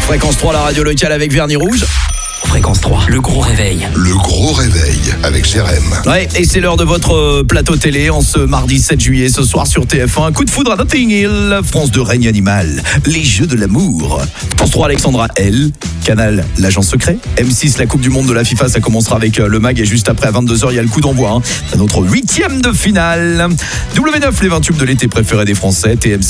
Fréquence 3, la radio locale avec Vernis Rouge. Fréquence 3, le gros réveil. Le gros réveil avec Jérém. Ouais, et c'est l'heure de votre plateau télé en ce mardi 7 juillet, ce soir sur TF1. Coup de foudre à Notting Hill, France 2 règne animal, les jeux de l'amour. France 3, Alexandra L. Canal, l'agent secret. M6, la Coupe du Monde de la FIFA, ça commencera avec le MAG et juste après à 22h, il y a le coup d'envoi. C'est notre 8e de finale. W9, les 20 tubes de l'été préférés des Français. TMC.